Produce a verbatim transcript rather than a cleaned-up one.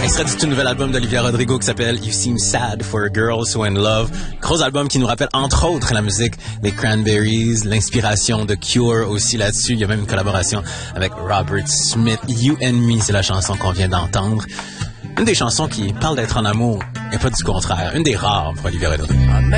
Extrait du tout nouvel album d'Olivia Rodrigo qui s'appelle You Seem Sad for a Girl So in Love. Gros album qui nous rappelle entre autres la musique des Cranberries, l'inspiration de Cure aussi là-dessus. Il y a même une collaboration avec Robert Smith. You and Me, c'est la chanson qu'on vient d'entendre. Une des chansons qui parle d'être en amour et pas du contraire. Une des rares pour Olivia Rodrigo.